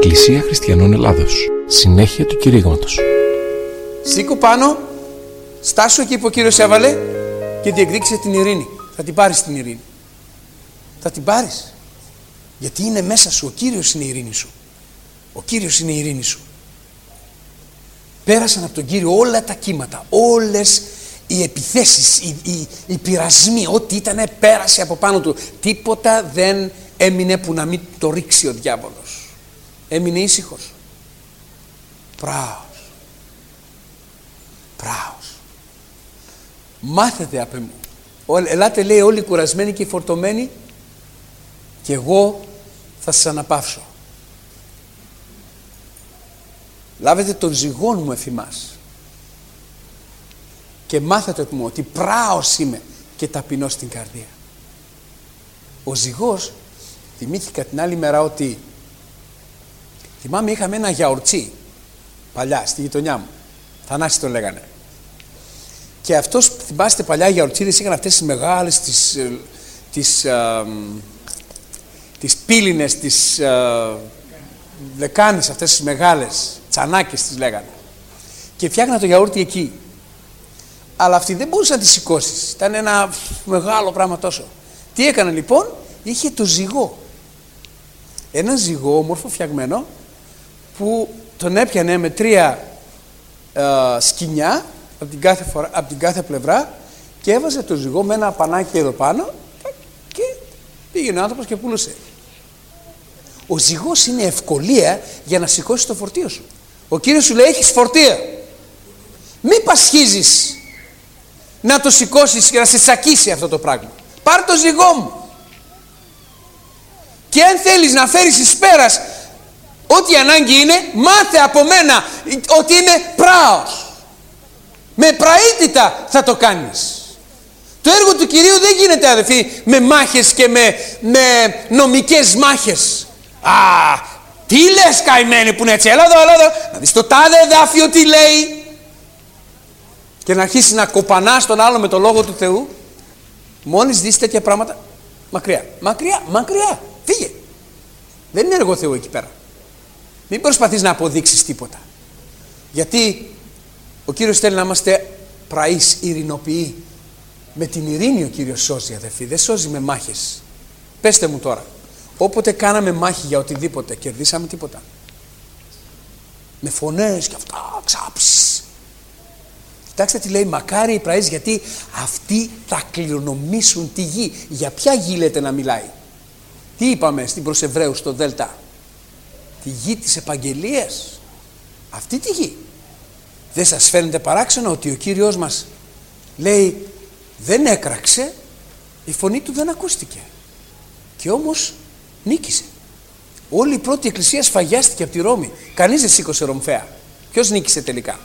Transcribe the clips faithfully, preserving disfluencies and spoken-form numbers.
Εκκλησία Χριστιανών Ελλάδος. Συνέχεια του κηρύγματος. Σήκω πάνω, στάσου εκεί που ο Κύριος έβαλε και διεκδίκησε την ειρήνη. Θα την πάρεις την ειρήνη. Θα την πάρεις. Γιατί είναι μέσα σου. Ο Κύριος είναι η ειρήνη σου. Ο Κύριος είναι η ειρήνη σου. Πέρασαν από τον Κύριο όλα τα κύματα, όλες οι επιθέσεις, οι, οι, οι πειρασμοί, ό,τι ήτανε πέρασε από πάνω του. Τίποτα δεν έμεινε που να μην το ρίξει ο διάβολος. Έμεινε ήσυχος. Πράος. Πράος. Μάθετε απ' εμού. Ελάτε, λέει, όλοι κουρασμένοι και φορτωμένοι και εγώ θα σας αναπαύσω. Λάβετε τον ζυγόν μου εφημάς και μάθετε μου ότι πράος είμαι και ταπεινός στην καρδία. Ο ζυγός, θυμήθηκα την άλλη μέρα ότι θυμάμαι είχαμε ένα γιαουρτσί παλιά στη γειτονιά μου, Θανάση το λέγανε, και αυτός, θυμάστε, παλιά οι γιαουρτσίδες είχαν αυτές τις μεγάλες τις, τις, α, τις πύλινες, τις α, λεκάνες, αυτές τις μεγάλες τσανάκες τις λέγανε, και φτιάχνα το γιαούρτι εκεί. Αλλά αυτή δεν μπορούσε να τη σηκώσεις, ήταν ένα μεγάλο πράγμα τόσο. Τι έκανε λοιπόν? Είχε το ζυγό, ένα ζυγό όμορφο φτιαγμένο που τον έπιανε με τρία α, σκοινιά από την, κάθε φορά, από την κάθε πλευρά και έβαζε το ζυγό με ένα πανάκι εδώ πάνω και πήγαινε ο άνθρωπος και πούλωσε. Ο ζυγός είναι ευκολία για να σηκώσεις το φορτίο σου. Ο Κύριος σου λέει: έχεις φορτία, μη πασχίζεις να το σηκώσεις και να σε τσακίσει αυτό το πράγμα. Πάρ' το ζυγό μου. Και αν θέλεις να φέρεις εις πέρας ό,τι ανάγκη είναι, μάθε από μένα ότι είμαι πράος. Με πραήτητα θα το κάνεις. Το έργο του Κυρίου δεν γίνεται, αδελφοί, με μάχες και με, με νομικές μάχες. Α, τι λες καημένοι που είναι έτσι, έλα εδώ, έλα εδώ, να δεις το τάδε εδάφιο τι λέει, και να αρχίσει να κοπανάς τον άλλο με το λόγο του Θεού. Μόλις δεις τέτοια πράγματα, μακριά, μακριά, μακριά, φύγε. Δεν είναι έργο Θεού εκεί πέρα. Μην προσπαθείς να αποδείξεις τίποτα. Γιατί ο Κύριος θέλει να είμαστε πραείς, ειρηνοποιοί. Με την ειρήνη ο Κύριος σώζει, αδελφοί, δεν σώζει με μάχες. Πέστε μου τώρα, όποτε κάναμε μάχη για οτιδήποτε, κερδίσαμε τίποτα? Με φωνές και αυτά, ξάψεις. Κοιτάξτε τι λέει: μακάρι οι πραείς, γιατί αυτοί θα κληρονομήσουν τη γη. Για ποια γη λέτε να μιλάει? Τι είπαμε στην προς Εβραίους στο Δέλτα? Τη γη της επαγγελίας. Αυτή τη γη. Δεν σας φαίνεται παράξενο ότι ο Κύριος μας λέει δεν έκραξε, η φωνή του δεν ακούστηκε και όμως νίκησε? Όλη η πρώτη εκκλησία σφαγιάστηκε από τη Ρώμη. Κανείς δεν σήκωσε ρομφαία. Ποιος νίκησε τελικά?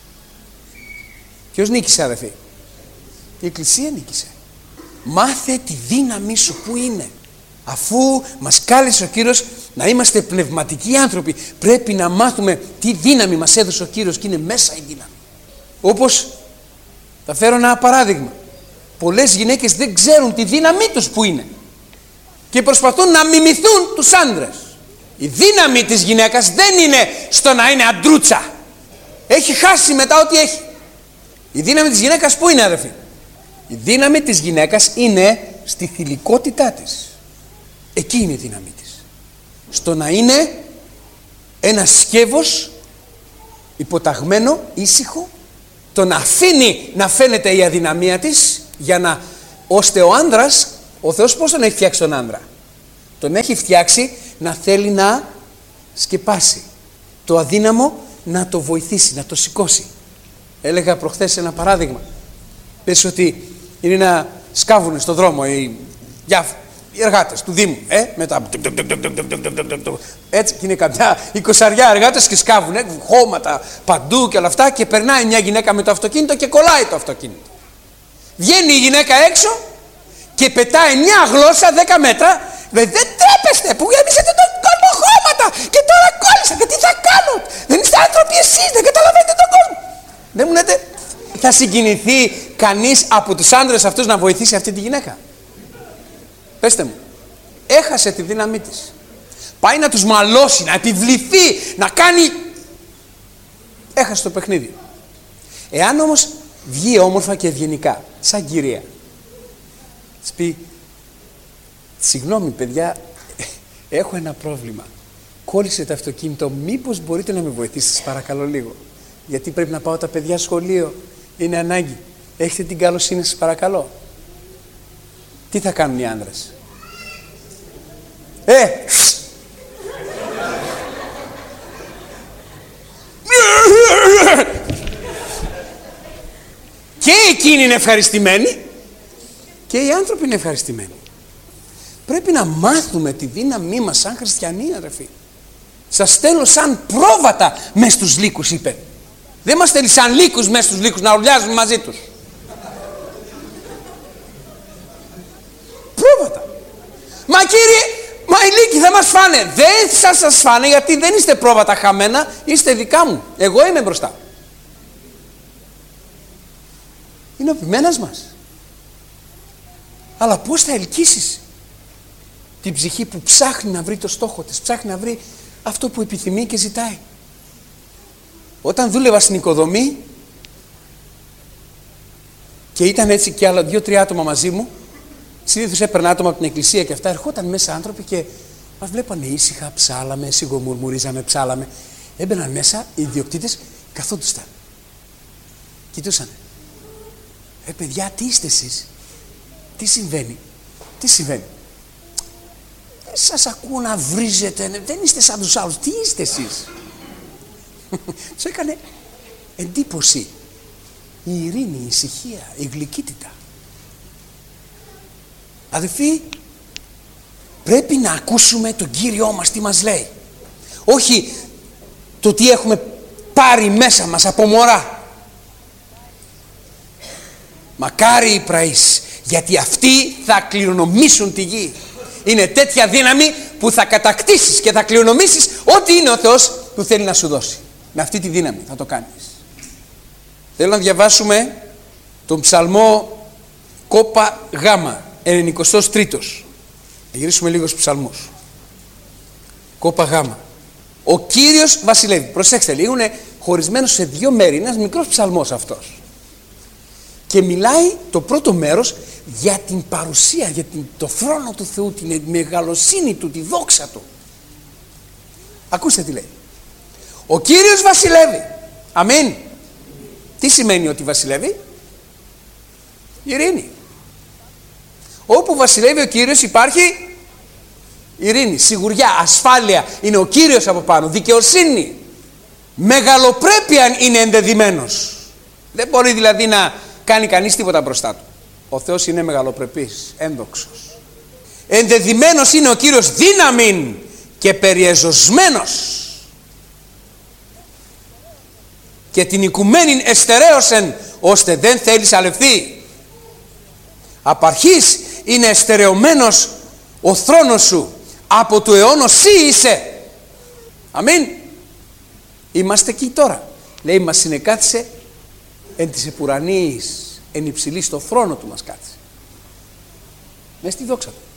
Ποιος νίκησε, αδελφοί? Η εκκλησία νίκησε. Μάθε τη δύναμη σου που είναι. Αφού μας κάλεσε ο Κύριος να είμαστε πνευματικοί άνθρωποι, πρέπει να μάθουμε τι δύναμη μας έδωσε ο Κύριος, και είναι μέσα η δύναμη. Όπως, θα φέρω ένα παράδειγμα, πολλές γυναίκες δεν ξέρουν τη δύναμή τους που είναι και προσπαθούν να μιμηθούν τους άντρες. Η δύναμη της γυναίκας δεν είναι στο να είναι αντρούτσα. Έχει χάσει μετά ό,τι έχει. Η δύναμη της γυναίκας που είναι, αδελφοί? Η δύναμη της γυναίκας είναι στη θηλυκότητά της. Εκεί είναι η δύναμή της. Στο να είναι ένα σκεύος υποταγμένο, ήσυχο, το να αφήνει να φαίνεται η αδυναμία της, για να, ώστε ο άντρας, ο Θεός πώς τον έχει φτιάξει τον άντρα? Τον έχει φτιάξει να θέλει να σκεπάσει το αδύναμο, να το βοηθήσει, να το σηκώσει. Έλεγα προχθές ένα παράδειγμα. Πες ότι είναι να σκάβουν στον δρόμο οι, οι εργάτες του Δήμου, ε, μετά έτσι, και είναι κάποια εικοσαριά εργάτες και σκάβουν, ε, χώματα παντού και όλα αυτά, και περνάει μια γυναίκα με το αυτοκίνητο και κολλάει το αυτοκίνητο. Βγαίνει η γυναίκα έξω και πετάει μια γλώσσα δέκα μέτρα. Δεν τρέπεστε που γέμισετε τον κόσμο χώματα και τώρα κόλλησα, και τι θα κάνω? Δεν είστε άνθρωποι εσείς, δεν καταλαβαίνετε τον κόσμο. Δεν μου λέτε, θα συγκινηθεί κανείς από τους άντρες αυτούς να βοηθήσει αυτή τη γυναίκα? Πέστε μου. Έχασε τη δύναμή της. Πάει να τους μαλώσει, να επιβληθεί, να κάνει... Έχασε το παιχνίδι. Εάν όμως βγει όμορφα και ευγενικά, σαν κυρία, της πει, συγγνώμη παιδιά, έχω ένα πρόβλημα. Κόλλησε το αυτοκίνητο, μήπως μπορείτε να με βοηθήσετε, σας παρακαλώ λίγο. Γιατί πρέπει να πάω τα παιδιά σχολείο, είναι ανάγκη. Έχετε την καλοσύνη σας παρακαλώ. Τι θα κάνουν οι άνδρες? Ε! Και εκείνοι είναι ευχαριστημένοι και οι άνθρωποι είναι ευχαριστημένοι. Πρέπει να μάθουμε τη δύναμή μας σαν χριστιανοί, αδερφοί. Σας στέλνω σαν πρόβατα μες στους λύκους, είπε. Δεν μας στέλνει σαν λύκους μες στους λύκους να ουρλιάζουμε μαζί τους. Πρόβατα. Μα κύριε, μα οι λύκοι θα μας φάνε. Δεν θα σας φάνε γιατί δεν είστε πρόβατα χαμένα, είστε δικά μου. Εγώ είμαι μπροστά. Είναι ο ποιμένας μας. Αλλά πώς θα ελκύσεις την ψυχή που ψάχνει να βρει το στόχο της, ψάχνει να βρει αυτό που επιθυμεί και ζητάει. Όταν δούλευα στην οικοδομή και ήταν έτσι και άλλα δύο-τρία άτομα μαζί μου, συνήθως έπαιρνα άτομα από την εκκλησία και αυτά, ερχόταν μέσα άνθρωποι και μας βλέπανε ήσυχα, ψάλαμε, σιγομουρμουρίζαμε, ψάλαμε. Έμπαιναν μέσα οι ιδιοκτήτες, καθόντουσαν. Κοιτούσαν. Ε παιδιά, τι είστε εσείς? Τι συμβαίνει? Τι συμβαίνει? Δεν σας ακούω να βρίζετε, δεν είστε σαν τους άλλους. Τι είστε εσείς? Τους έκανε εντύπωση η ειρήνη, η ησυχία, η γλυκύτητα. Αδελφοί, πρέπει να ακούσουμε τον Κύριό μας τι μας λέει. Όχι το τι έχουμε πάρει μέσα μας από μωρά. Μακάρι οι πραείς, γιατί αυτοί θα κληρονομήσουν τη γη. Είναι τέτοια δύναμη που θα κατακτήσεις και θα κληρονομήσεις ό,τι είναι ο Θεός που θέλει να σου δώσει. Με αυτή τη δύναμη θα το κάνεις. Θέλω να διαβάσουμε τον ψαλμό κόπα γάμα, ενενηκοστός τρίτος. Να γυρίσουμε λίγο στους ψαλμούς. Κόπα γάμα. Ο Κύριος βασιλεύει. Προσέξτε λίγο, είναι χωρισμένος σε δύο μέρη. Είναι ένας μικρός ψαλμός αυτός. Και μιλάει το πρώτο μέρος για την παρουσία, για την, το θρόνο του Θεού, την μεγαλοσύνη του, τη δόξα του. Ακούστε τι λέει. Ο Κύριος βασιλεύει. Αμήν. Τι σημαίνει ότι βασιλεύει? Ειρήνη. Όπου βασιλεύει ο Κύριος υπάρχει ειρήνη, σιγουριά, ασφάλεια. Είναι ο Κύριος από πάνω. Δικαιοσύνη. Μεγαλοπρέπεια είναι ενδεδειμένος. Δεν μπορεί δηλαδή να κάνει κανείς τίποτα μπροστά του. Ο Θεός είναι μεγαλοπρεπής, ένδοξος. Ενδεδειμένος είναι ο Κύριος δύναμην και περιεζωσμένος. Και την οικουμένην εστερέωσεν, ώστε δεν θέλει σαλευθεί. Απ' αρχής είναι εστερεωμένος ο θρόνος σου, από του αιώνος σύ είσαι. Αμήν. Είμαστε εκεί τώρα. Λέει, μας συνεκάθισε εν της επουρανής, εν υψηλής στο θρόνο του μας κάθισε. Μες στη δόξα του.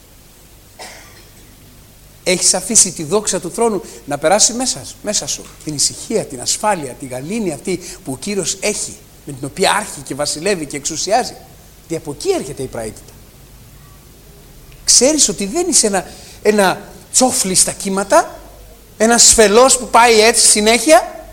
Έχεις αφήσει τη δόξα του θρόνου να περάσει μέσα, μέσα σου. Την ησυχία, την ασφάλεια, τη γαλήνη αυτή που ο Κύριος έχει, με την οποία άρχει και βασιλεύει και εξουσιάζει. Και από εκεί έρχεται η πραήτητα. Ξέρεις ότι δεν είσαι ένα, ένα τσόφλι στα κύματα, ένα σφελός που πάει έτσι συνέχεια.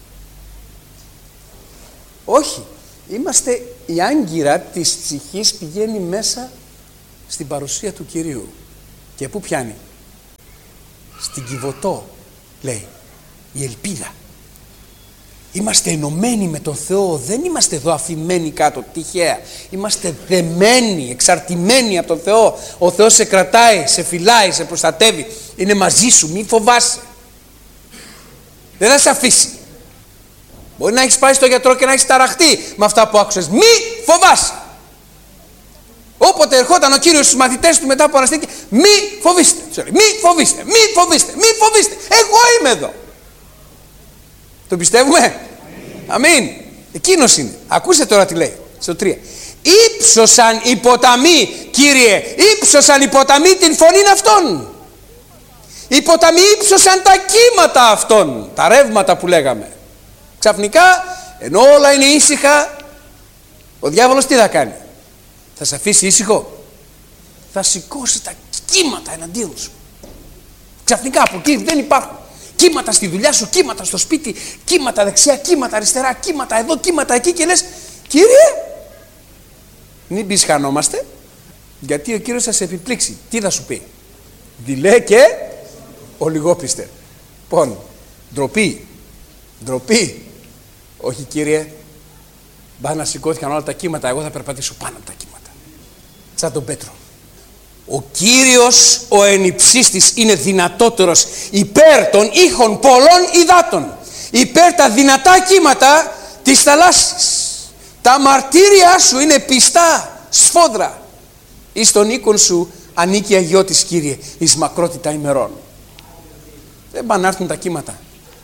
Όχι. Είμαστε η άγκυρα της ψυχής, πηγαίνει μέσα στην παρουσία του Κυρίου. Και πού πιάνει? Στην Κιβωτό, λέει, η ελπίδα. Είμαστε ενωμένοι με τον Θεό, δεν είμαστε εδώ αφημένοι κάτω τυχαία. Είμαστε δεμένοι, εξαρτημένοι από τον Θεό. Ο Θεός σε κρατάει, σε φυλάει, σε προστατεύει. Είναι μαζί σου, μη φοβάσαι. Δεν θα σε αφήσει. Μπορεί να έχεις πάει στο γιατρό και να έχεις ταραχτεί με αυτά που άκουσες. Μη φοβάσαι. Όποτε ερχόταν ο Κύριος στους μαθητές του μετά από αναστήκη, μη φοβήστε, μη φοβήστε, μη φοβήστε, μη φοβήστε. Εγώ είμαι εδώ. Το πιστεύουμε? Αμήν. Εκείνος είναι. Ακούστε τώρα τι λέει στο τρία. Ήψωσαν οι ποταμοί, Κύριε, ήψωσαν οι ποταμοί την φωνή αυτών. Οι ποταμοί ύψωσαν τα κύματα αυτών, τα ρεύματα που λέγαμε. Ξαφνικά, ενώ όλα είναι ήσυχα, ο διάβολος τι θα κάνει? Θα σε αφήσει ήσυχο? Θα σηκώσει τα κύματα εναντίον σου. Ξαφνικά από εκεί δεν υπάρχουν. Κύματα στη δουλειά σου, κύματα στο σπίτι, κύματα δεξιά, κύματα αριστερά, κύματα εδώ, κύματα εκεί, και λες, Κύριε, μην πεις χανόμαστε, γιατί ο Κύριος θα σε επιπλήξει. Τι θα σου πει? Δειλέ και ολιγόπιστε. Λοιπόν, ντροπή, ντροπή. Όχι, Κύριε, μπα να σηκώθηκαν όλα τα κύματα, εγώ θα περπατήσω πάνω από τα κύματα. Σαν τον Πέτρο. Ο Κύριος ο ενυψίστης είναι δυνατότερος υπέρ των ήχων πολλών υδάτων, υπέρ τα δυνατά κύματα της θαλάσσης. Τα μαρτύρια σου είναι πιστά σφόδρα. Εις τον οίκον σου ανήκει αγιώτης, Κύριε, εις μακρότητα ημερών. Δεν πάνε να έρθουν τα κύματα.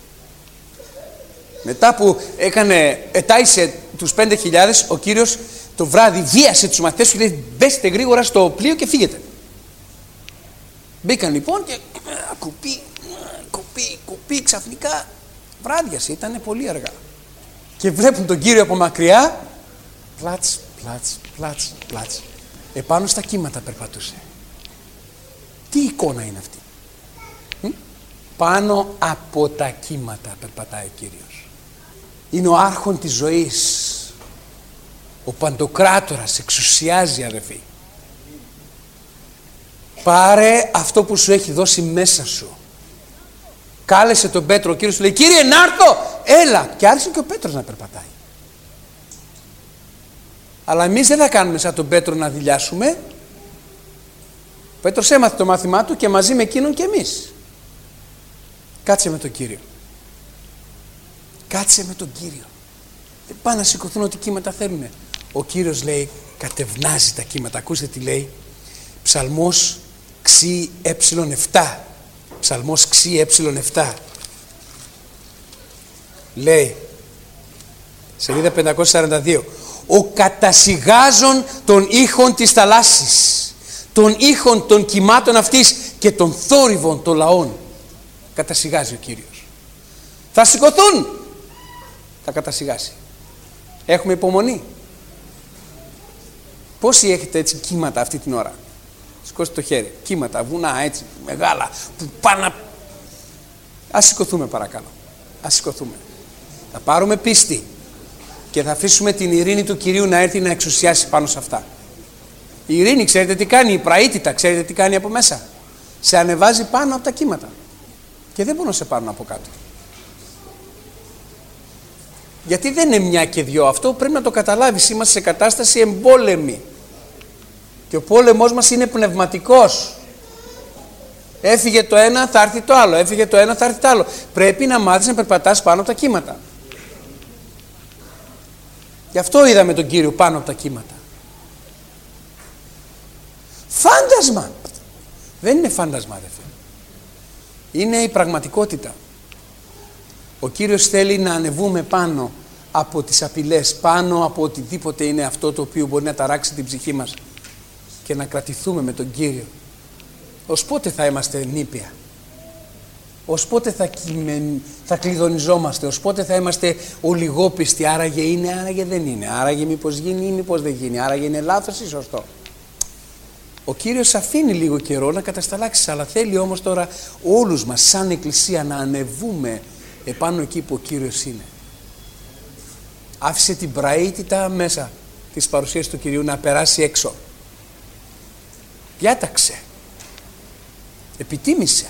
Μετά που έκανε, ετάισε τους πέντε χιλιάδες, ο Κύριος το βράδυ βίασε τους μαθητές του και λέει, μπέστε γρήγορα στο πλοίο και φύγετε. Μπήκαν λοιπόν και κουπί, κουπί, κουπί, ξαφνικά βράδιασε, ήταν πολύ αργά. Και βλέπουν τον Κύριο από μακριά, πλάτς, πλάτς, πλάτς, πλάτς. Επάνω στα κύματα περπατούσε. Τι εικόνα είναι αυτή? Μ? Πάνω από τα κύματα περπατάει ο Κύριος. Είναι ο άρχον της ζωής. Ο παντοκράτορας, εξουσιάζει, αδερφοί. Πάρε αυτό που σου έχει δώσει μέσα σου. Κάλεσε τον Πέτρο, ο Κύριος του λέει, Κύριε, να έρθω, έλα. Και άρχισε και ο Πέτρος να περπατάει. Αλλά εμείς δεν θα κάνουμε σαν τον Πέτρο να δειλιάσουμε. Ο Πέτρος έμαθε το μάθημά του και μαζί με εκείνον και εμείς. Κάτσε με τον Κύριο. Κάτσε με τον Κύριο. Δεν πάνε να σηκωθούν ό,τι κύματα θέλουν. Ο Κύριος λέει, κατευνάζει τα κύματα. Ακούστε τι λέει. Ψαλμός ξι έψιλον επτά. Ψαλμός ξι έψιλον επτά. Λέει, σελίδα πεντακόσια σαράντα δύο. Ο κατασιγάζων των ήχων της θαλάσσης, των ήχων των κυμάτων αυτής και των θόρυβων των λαών. Κατασιγάζει ο Κύριος. Θα σηκωθούν. Θα κατασιγάσει. Έχουμε υπομονή. Πόσοι έχετε έτσι κύματα αυτή την ώρα? Σηκώστε το χέρι. Κύματα, βουνά έτσι μεγάλα που πάνε να... Ας σηκωθούμε παρακαλώ. Ας σηκωθούμε. Θα πάρουμε πίστη και θα αφήσουμε την ειρήνη του Κυρίου να έρθει να εξουσιάσει πάνω σε αυτά. Η ειρήνη, ξέρετε τι κάνει? Η πραήτητα, ξέρετε τι κάνει από μέσα? Σε ανεβάζει πάνω από τα κύματα και δεν μπορούν να σε πάρουν από κάτω. Γιατί δεν είναι μια και δυο. Αυτό πρέπει να το καταλάβεις. Είμαστε σε κατάσταση εμπόλεμη. Και ο πόλεμός μας είναι πνευματικός. Έφυγε το ένα, θα έρθει το άλλο. Έφυγε το ένα, θα έρθει το άλλο. Πρέπει να μάθεις να περπατάς πάνω από τα κύματα. Γι' αυτό είδαμε τον Κύριο πάνω από τα κύματα. Φάντασμα. Δεν είναι φάντασμα, αδερφέ. Είναι η πραγματικότητα. Ο Κύριος θέλει να ανεβούμε πάνω από τις απειλές, πάνω από οτιδήποτε είναι αυτό το οποίο μπορεί να ταράξει την ψυχή μας και να κρατηθούμε με τον Κύριο. Ως πότε θα είμαστε νήπια? Ως πότε θα, κειμεν... θα κλειδονιζόμαστε? Ως πότε θα είμαστε ολιγόπιστοι? Άραγε είναι, άραγε δεν είναι. Άραγε μήπως γίνει ή μήπως δεν γίνει. Άραγε είναι λάθος ή σωστό. Ο Κύριος αφήνει λίγο καιρό να κατασταλάξεις, αλλά θέλει όμως τώρα όλους μας σαν εκκλησία να ανεβούμε επάνω εκεί που ο Κύριος είναι. Άφησε την πραήτητα μέσα της παρουσίας του Κυρίου να περάσει έξω. Διάταξε. Επιτίμησε.